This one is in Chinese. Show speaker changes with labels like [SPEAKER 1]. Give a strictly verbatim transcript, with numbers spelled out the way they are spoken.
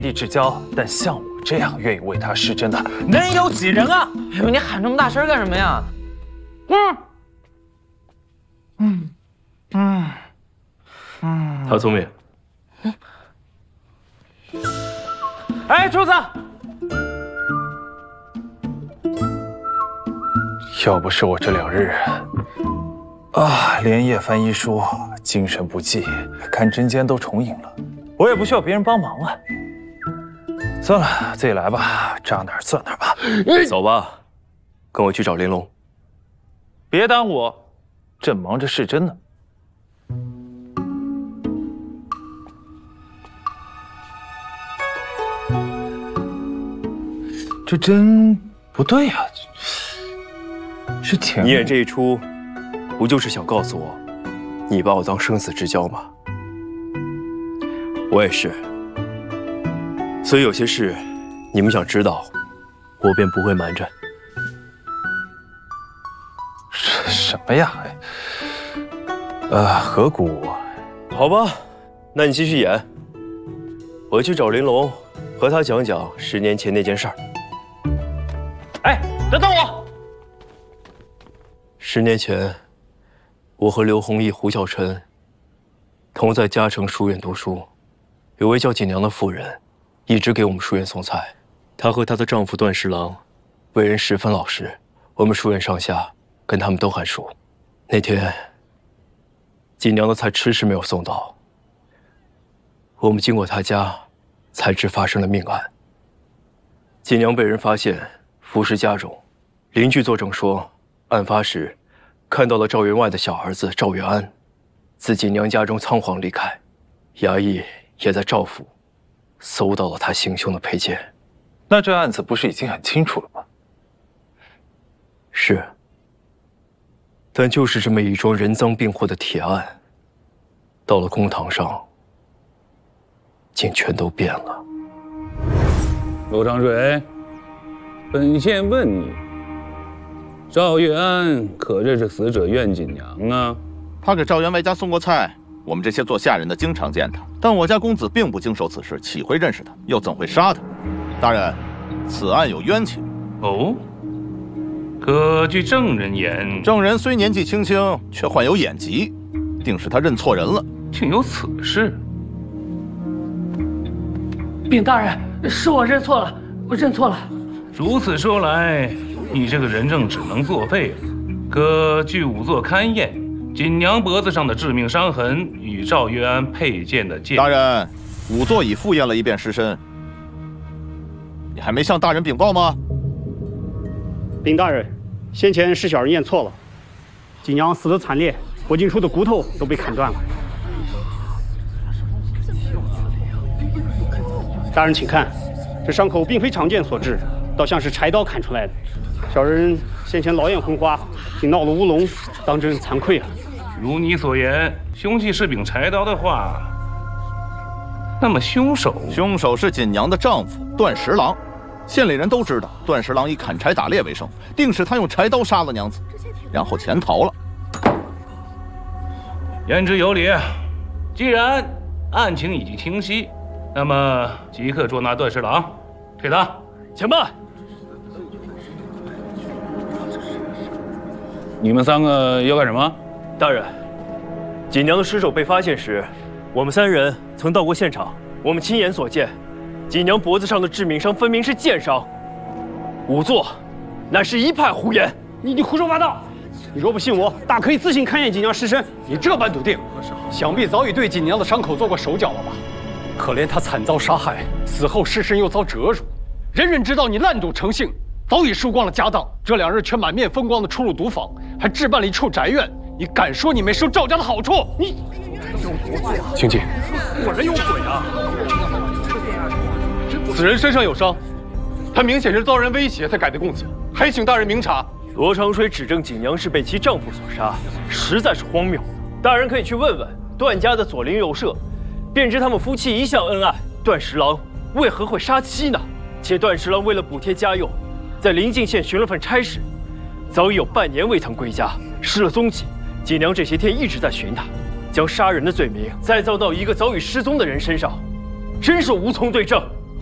[SPEAKER 1] 地之交，但像我这样愿意为他施针的，能有几人啊？
[SPEAKER 2] 哎呦，你喊这么大声干什么呀？嗯，
[SPEAKER 1] 嗯，嗯，嗯，
[SPEAKER 3] 他聪明。
[SPEAKER 2] 嗯。
[SPEAKER 1] 哎，主子，要不是我这两日啊连夜翻医书，精神不济，看针尖都重影了，我也不需要别人帮忙了。算了，自己来吧，扎哪儿算哪儿吧。
[SPEAKER 3] 走吧，跟我去找玲珑。
[SPEAKER 1] 别耽误我，正忙着试针呢。这针不对呀、啊，是挺……
[SPEAKER 3] 你演这一出，不就是想告诉我，你把我当生死之交吗？我也是。所以有些事，你们想知道，我便不会瞒着。
[SPEAKER 1] 什什么呀？呃，河谷。
[SPEAKER 3] 好吧，那你继续演。我去找玲珑，和她讲讲十年前那件事儿。
[SPEAKER 1] 哎，等等我！
[SPEAKER 3] 十年前，我和刘弘毅、胡小晨同在嘉诚书院读书，有位叫锦娘的妇人，一直给我们书院送菜。她和她的丈夫段十郎，为人十分老实，我们书院上下跟他们都很熟。那天，锦娘的菜迟迟没有送到，我们经过她家，才知发生了命案。锦娘被人发现服尸家中，邻居作证说，案发时看到了赵员外的小儿子赵元安自锦娘家中仓皇离开，衙役也在赵府搜到了他行凶的佩剑。
[SPEAKER 1] 那这案子不是已经很清楚了吗？
[SPEAKER 3] 是，但就是这么一桩人赃并获的铁案，到了公堂上，竟全都变了。
[SPEAKER 4] 罗长水，本县问你，赵月安可认识死者苑锦娘啊？
[SPEAKER 5] 他给赵员外家送过菜，我们这些做下人的经常见他。但我家公子并不经手此事，岂会认识他？又怎会杀他？大人，此案有冤情。
[SPEAKER 6] 哦，可据证人言，
[SPEAKER 5] 证人虽年纪轻轻，却患有眼疾，定是他认错人了。
[SPEAKER 6] 竟有此事！
[SPEAKER 2] 禀大人，是我认错了，我认错了。
[SPEAKER 6] 如此说来，你这个人证只能作废了。可据仵作勘验，锦娘脖子上的致命伤痕与赵月安佩剑的剑……
[SPEAKER 5] 大人，仵作已复验了一遍尸身，你还没向大人禀报吗？
[SPEAKER 7] 禀大人，先前是小人验错了，锦娘死得惨烈，脖颈处的骨头都被砍断了。大人请看，这伤口并非长剑所致，倒像是柴刀砍出来的。小人先前劳燕昏花，竟闹了乌龙，当真惭愧了。
[SPEAKER 6] 如你所言，凶器是柄柴刀的话，那么凶手……
[SPEAKER 5] 凶手是锦娘的丈夫段十郎。县里人都知道，段十郎以砍柴打猎为生，定是他用柴刀杀了娘子，然后潜逃了。
[SPEAKER 6] 言之有理。既然案情已经清晰，那么即刻捉拿段十郎，退堂。
[SPEAKER 3] 前慢！
[SPEAKER 4] 你们三个要干什么？
[SPEAKER 3] 大人，锦娘的尸首被发现时，我们三人曾到过现场，我们亲眼所见，锦娘脖子上的致命伤分明是剑伤，仵作乃是一派胡言。
[SPEAKER 7] 你你胡说八道！你若不信我，大可以自行勘验锦娘尸身。
[SPEAKER 8] 你这般笃定，想必早已对锦娘的伤口做过手脚了吧？可怜她惨遭杀害，死后尸身又遭折辱，人人知道你烂赌成性，早已输光了家当，这两日却满面风光的出入赌坊，还置办了一处宅院。你敢说你没收赵家的好处？你
[SPEAKER 4] 请进。
[SPEAKER 8] 果然有鬼啊！此人身上有伤，他明显是遭人威胁才改的供词，还请大人明察。
[SPEAKER 3] 罗长水指证锦娘是被其丈夫所杀，实在是荒谬。大人可以去问问段家的左邻右舍，便知他们夫妻一向恩爱。段十郎为何会杀妻呢？且段十郎为了补贴家用，在临近县寻了份差事，早已有半年未曾归家，失了踪迹。锦娘这些天一直在寻他，将杀人的罪名再造到一个早已失踪的人身上，真是无从对证。